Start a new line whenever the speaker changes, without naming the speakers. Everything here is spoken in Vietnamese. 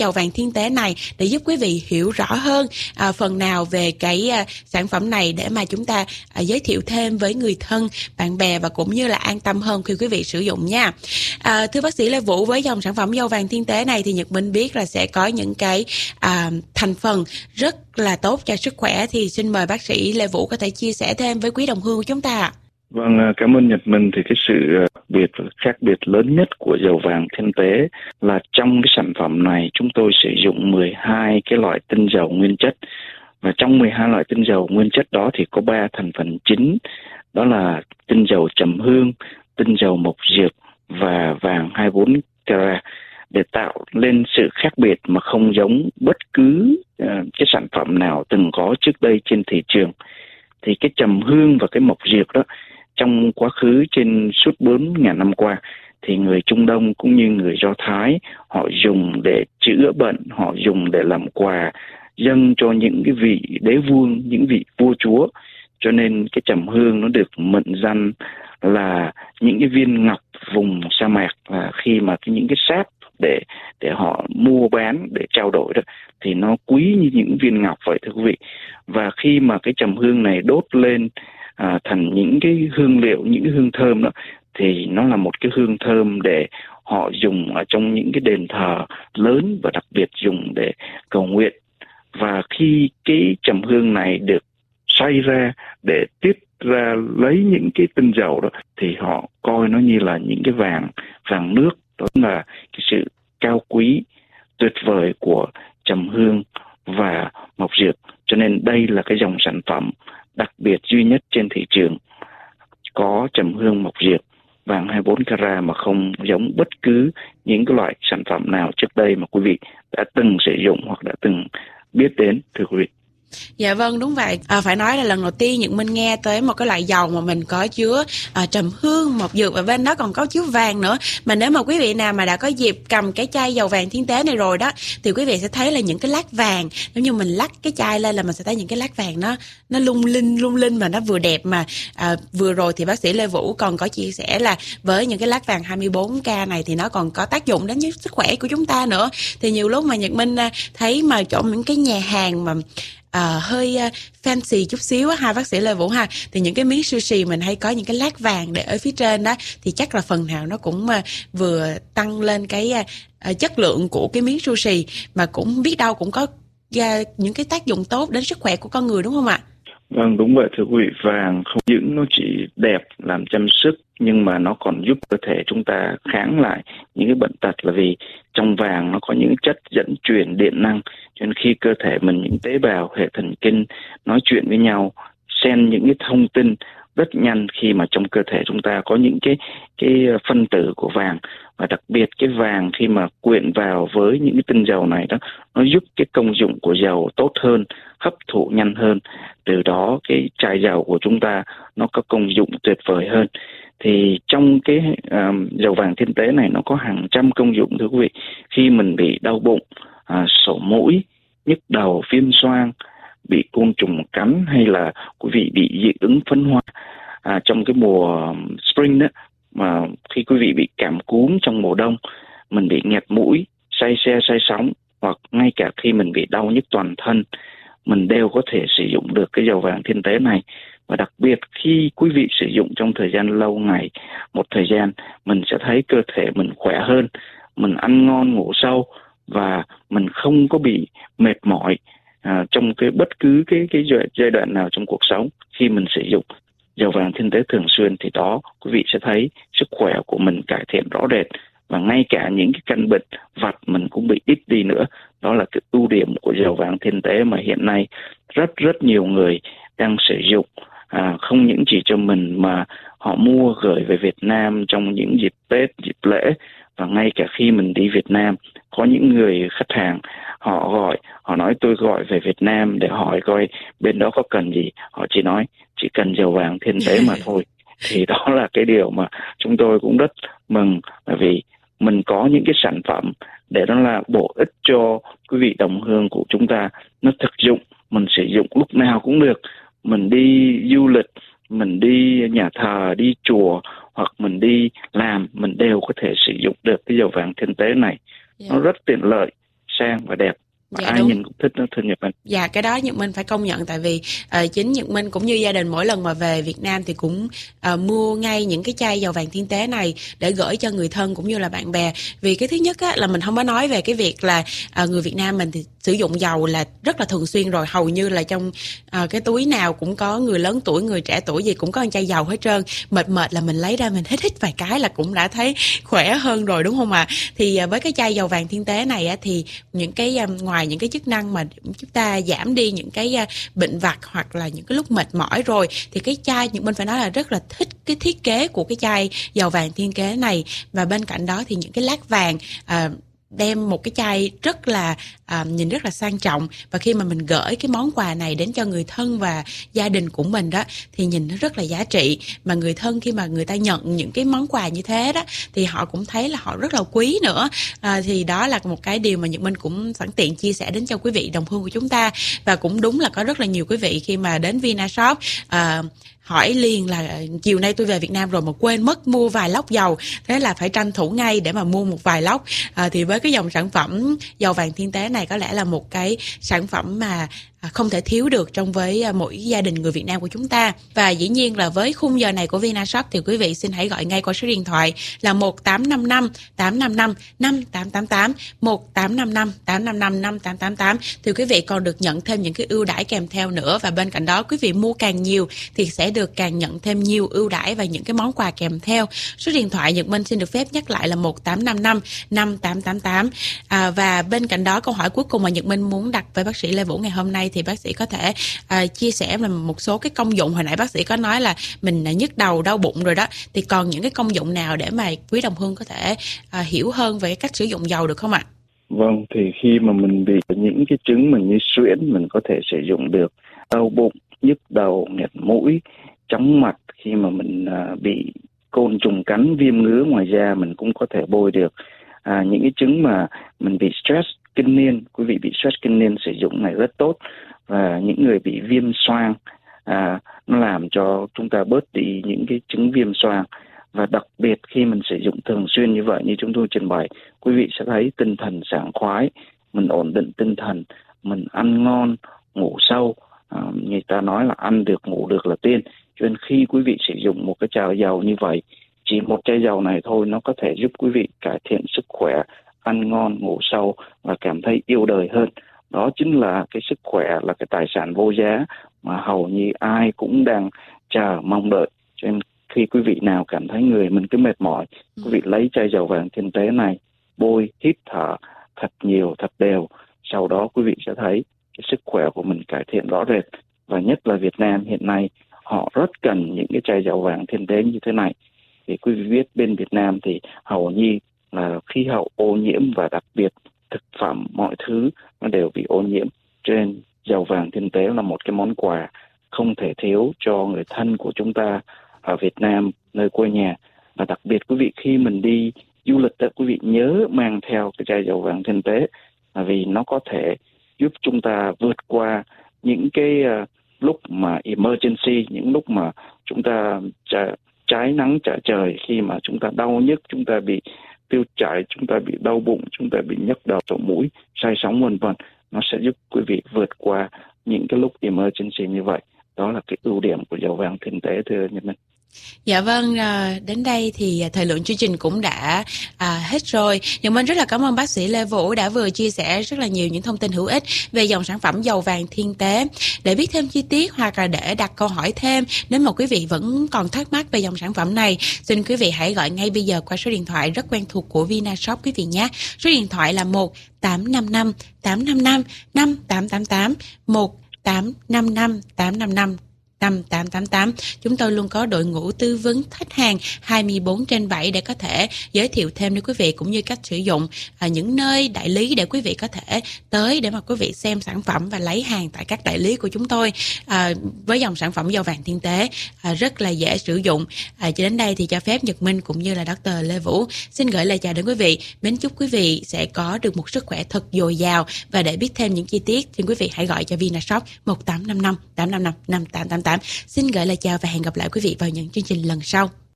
dầu vàng thiên tế này để giúp quý vị hiểu rõ hơn phần nào về cái sản phẩm này để mà chúng ta giới thiệu thêm với người thân, bạn bè và cũng như là an tâm hơn khi quý vị sử dụng nha. Thưa bác sĩ Lê Vũ, với dòng sản phẩm dầu vàng thiên tế này thì Nhật Minh biết là sẽ có những cái thành phần rất là tốt cho sức khỏe, thì xin mời bác sĩ Lê Vũ có thể chia sẻ thêm với quý đồng hương của chúng ta.
Vâng, cảm ơn Nhật Minh. Thì cái sự biệt và khác biệt lớn nhất của dầu vàng thiên tế là trong cái sản phẩm này chúng tôi sử dụng 12 cái loại tinh dầu nguyên chất. Và trong 12 loại tinh dầu nguyên chất đó thì có 3 thành phần chính, đó là tinh dầu trầm hương, tinh dầu mộc diệp và vàng 24 carat, để tạo lên sự khác biệt mà không giống bất cứ cái sản phẩm nào từng có trước đây trên thị trường. Thì cái trầm hương và cái mộc diệp đó, trong quá khứ trên suốt 4.000 năm qua thì người Trung Đông cũng như người Do Thái họ dùng để chữa bệnh, họ dùng để làm quà dâng cho những cái vị đế vương, những vị vua chúa. Cho nên cái trầm hương nó được mệnh danh là những cái viên ngọc vùng sa mạc, khi mà những cái sáp để họ mua bán, để trao đổi đó, thì nó quý như những viên ngọc vậy thưa quý vị. Và khi mà cái trầm hương này đốt lên thành những cái hương liệu, những cái hương thơm đó, thì nó là một cái hương thơm để họ dùng ở trong những cái đền thờ lớn, và đặc biệt dùng để cầu nguyện. Và khi cái trầm hương này được xay ra để tiết ra lấy những cái tinh dầu đó, thì họ coi nó như là những cái vàng nước. Đó là cái sự cao quý tuyệt vời của trầm hương và mộc diệp. Cho nên đây là cái dòng sản phẩm đặc biệt duy nhất trên thị trường có trầm hương mộc diệp, vàng 24 carat mà không giống bất cứ những cái loại sản phẩm nào trước đây mà quý vị đã từng sử dụng hoặc đã từng biết đến thưa quý vị.
Dạ vâng, đúng vậy. Phải nói là lần đầu tiên Nhật Minh nghe tới một cái loại dầu mà mình có chứa trầm hương, mộc dược và bên đó còn có chứa vàng nữa. Mà nếu mà quý vị nào mà đã có dịp cầm cái chai dầu vàng thiên tế này rồi đó, thì quý vị sẽ thấy là những cái lát vàng, nếu như mình lắc cái chai lên là mình sẽ thấy những cái lát vàng nó lung linh mà nó vừa đẹp. Mà vừa rồi thì bác sĩ Lê Vũ còn có chia sẻ là với những cái lát vàng 24K này thì nó còn có tác dụng đến với sức khỏe của chúng ta nữa. Thì nhiều lúc mà Nhật Minh thấy mà chỗ những cái nhà hàng mà hơi fancy chút xíu á ha bác sĩ Lê Vũ ha, thì những cái miếng sushi mình hay có những cái lát vàng để ở phía trên đó, thì chắc là phần nào nó cũng vừa tăng lên cái chất lượng của cái miếng sushi, mà cũng biết đâu cũng có những cái tác dụng tốt đến sức khỏe của con người, đúng không ạ?
Vâng, đúng vậy thưa quý vị. Vàng không những nó chỉ đẹp làm chăm sức, nhưng mà nó còn giúp cơ thể chúng ta kháng lại những cái bệnh tật, là vì trong vàng nó có những chất dẫn truyền điện năng, cho nên khi cơ thể mình, những tế bào hệ thần kinh nói chuyện với nhau, xen những cái thông tin rất nhanh khi mà trong cơ thể chúng ta có những cái phân tử của vàng. Và đặc biệt cái vàng khi mà quyện vào với những cái tinh dầu này đó, nó giúp cái công dụng của dầu tốt hơn, hấp thụ nhanh hơn. Từ đó cái chai dầu của chúng ta nó có công dụng tuyệt vời hơn. Thì trong cái dầu vàng thiên tế này nó có hàng trăm công dụng thưa quý vị. Khi mình bị đau bụng, sổ mũi, nhức đầu, viêm xoang, bị côn trùng cắn, hay là quý vị bị dị ứng phấn hoa trong cái mùa spring đó, mà khi quý vị bị cảm cúm trong mùa đông, mình bị nghẹt mũi, say xe say sóng, hoặc ngay cả khi mình bị đau nhức toàn thân, mình đều có thể sử dụng được cái dầu vàng thiên tế này. Và đặc biệt khi quý vị sử dụng trong thời gian lâu ngày, một thời gian, mình sẽ thấy cơ thể mình khỏe hơn, mình ăn ngon ngủ sâu, và mình không có bị mệt mỏi trong cái bất cứ cái giai đoạn nào trong cuộc sống. Khi mình sử dụng dầu vàng thiên tế thường xuyên thì đó, quý vị sẽ thấy sức khỏe của mình cải thiện rõ rệt, và ngay cả những cái căn bệnh vặt mình cũng bị ít đi nữa. Đó là cái ưu điểm của dầu vàng thiên tế mà hiện nay rất nhiều người đang sử dụng, không những chỉ cho mình mà họ mua gửi về Việt Nam trong những dịp Tết, dịp lễ. Và ngay cả khi mình đi Việt Nam, có những người khách hàng họ nói tôi gọi về Việt Nam để hỏi coi bên đó có cần gì. Họ chỉ nói chỉ cần dầu vàng thiên tế mà thôi. Thì đó là cái điều mà chúng tôi cũng rất mừng, bởi vì mình có những cái sản phẩm để nó là bổ ích cho quý vị đồng hương của chúng ta, nó thực dụng, mình sử dụng lúc nào cũng được. Mình đi du lịch, mình đi nhà thờ, đi chùa, hoặc mình đi làm, mình đều có thể sử dụng được cái dầu vàng thiên tế này. Nó rất tiện lợi sang và đẹp.
Dạ,
ai
đúng.
nhìn cũng thích nó, thưa Nhật Minh.
Dạ, cái đó Nhật Minh phải công nhận, tại vì chính Nhật Minh cũng như gia đình mỗi lần mà về Việt Nam thì cũng mua ngay những cái chai dầu vàng thiên tế này để gửi cho người thân cũng như là bạn bè. Vì cái thứ nhất á, là mình không có nói về cái việc là người Việt Nam mình thì sử dụng dầu là rất là thường xuyên rồi, hầu như là trong cái túi nào cũng có, người lớn tuổi, người trẻ tuổi gì cũng có một chai dầu hết trơn. Mệt là mình lấy ra mình hít vài cái là cũng đã thấy khỏe hơn rồi, đúng không ạ? Thì với cái chai dầu vàng thiên tế này á, thì những cái ngoài những cái chức năng mà chúng ta giảm đi những cái bệnh vặt hoặc là những cái lúc mệt mỏi rồi, thì cái chai Nhật Minh phải nói là rất là thích cái thiết kế của cái chai dầu vàng thiên tế này. Và bên cạnh đó thì những cái lát vàng đem một cái chai rất là nhìn rất là sang trọng, và khi mà mình gửi cái món quà này đến cho người thân và gia đình của mình đó thì nhìn nó rất là giá trị. Mà người thân khi mà người ta nhận những cái món quà như thế đó thì họ cũng thấy là họ rất là quý nữa. Thì đó là một cái điều mà Nhật Minh cũng sẵn tiện chia sẻ đến cho quý vị đồng hương của chúng ta. Và cũng đúng là có rất là nhiều quý vị khi mà đến Vinashop hỏi liền là chiều nay tôi về Việt Nam rồi mà quên mất mua vài lốc dầu, thế là phải tranh thủ ngay để mà mua một vài lốc. Thì với cái dòng sản phẩm dầu vàng thiên tế này có lẽ là một cái sản phẩm mà không thể thiếu được trong với mỗi gia đình người Việt Nam của chúng ta. Và dĩ nhiên là với khung giờ này của Vinashop thì quý vị xin hãy gọi ngay qua số điện thoại là 1855 855 5888, 1855 855 5888 thì quý vị còn được nhận thêm những cái ưu đãi kèm theo nữa. Và bên cạnh đó quý vị mua càng nhiều thì sẽ được càng nhận thêm nhiều ưu đãi và những cái món quà kèm theo. Số điện thoại Nhật Minh xin được phép nhắc lại là 1855 5888. Và bên cạnh đó câu hỏi cuối cùng mà Nhật Minh muốn đặt với bác sĩ Lê Vũ ngày hôm nay thì bác sĩ có thể chia sẻ về một số cái công dụng. Hồi nãy bác sĩ có nói là mình nhức đầu, đau bụng rồi đó, thì còn những cái công dụng nào để mà quý đồng hương có thể hiểu hơn về cái cách sử dụng dầu được không ạ?
Vâng, thì khi mà mình bị những cái chứng như suyễn, mình có thể sử dụng được. Đau bụng, nhức đầu, nghẹt mũi, chóng mặt, khi mà mình bị côn trùng cắn, viêm ngứa ngoài da mình cũng có thể bôi được. Những cái chứng mà mình bị stress kinh niên, quý vị bị stress kinh niên sử dụng này rất tốt. Và những người bị viêm xoang, nó làm cho chúng ta bớt đi những cái chứng viêm xoang. Và đặc biệt khi mình sử dụng thường xuyên như vậy như chúng tôi trình bày, quý vị sẽ thấy tinh thần sảng khoái, mình ổn định tinh thần, mình ăn ngon, ngủ sâu. Người ta nói là ăn được ngủ được là tiên. Cho nên khi quý vị sử dụng một cái chai dầu như vậy, chỉ một chai dầu này thôi nó có thể giúp quý vị cải thiện sức khỏe, ăn ngon, ngủ sâu và cảm thấy yêu đời hơn. Đó chính là cái sức khỏe, là cái tài sản vô giá mà hầu như ai cũng đang chờ mong đợi. Cho nên khi quý vị nào cảm thấy người mình cứ mệt mỏi, quý vị lấy chai dầu vàng thiên tế này, bôi, hít thở thật nhiều, thật đều. Sau đó quý vị sẽ thấy cái sức khỏe của mình cải thiện rõ rệt. Và nhất là Việt Nam hiện nay, họ rất cần những cái chai dầu vàng thiên tế như thế này. Thì quý vị biết bên Việt Nam thì hầu như là khí hậu ô nhiễm, và đặc biệt thực phẩm, mọi thứ nó đều bị ô nhiễm. Cho nên dầu vàng thiên tế là một cái món quà không thể thiếu cho người thân của chúng ta ở Việt Nam, nơi quê nhà. Và đặc biệt quý vị khi mình đi du lịch đó, quý vị nhớ mang theo cái chai dầu vàng thiên tế, vì nó có thể giúp chúng ta vượt qua những cái lúc mà emergency, những lúc mà chúng ta trái nắng trả trời, khi mà chúng ta đau nhức, chúng ta bị tiêu chảy, chúng ta bị đau bụng, chúng ta bị nhức đầu, sổ mũi, say sóng vân vân. Nó sẽ giúp quý vị vượt qua những cái lúc emergency như vậy. Đó là cái ưu điểm của dầu vàng thiên tế, thưa Nhật Minh.
Dạ vâng, đến đây thì thời lượng chương trình cũng đã hết rồi. Nhật Minh rất là cảm ơn bác sĩ Lê Vũ đã vừa chia sẻ rất là nhiều những thông tin hữu ích về dòng sản phẩm dầu vàng thiên tế. Để biết thêm chi tiết hoặc là để đặt câu hỏi thêm, nếu mà quý vị vẫn còn thắc mắc về dòng sản phẩm này, xin quý vị hãy gọi ngay bây giờ qua số điện thoại rất quen thuộc của Vinashop quý vị nhé. Số điện thoại là 1855 855 5888, 1855 855 5888. Chúng tôi luôn có đội ngũ tư vấn khách hàng 24/7 để có thể giới thiệu thêm đến quý vị cũng như cách sử dụng những nơi đại lý để quý vị có thể tới để mà quý vị xem sản phẩm và lấy hàng tại các đại lý của chúng tôi. Với dòng sản phẩm dầu vàng thiên tế rất là dễ sử dụng. Cho đến đây thì cho phép Nhật Minh cũng như là Dr. Lê Vũ xin gửi lời chào đến quý vị. Mến chúc quý vị sẽ có được một sức khỏe thật dồi dào, và để biết thêm những chi tiết thì quý vị hãy gọi cho Vinashop 1855 855 5888. Xin gửi lời chào và hẹn gặp lại quý vị vào những chương trình lần sau.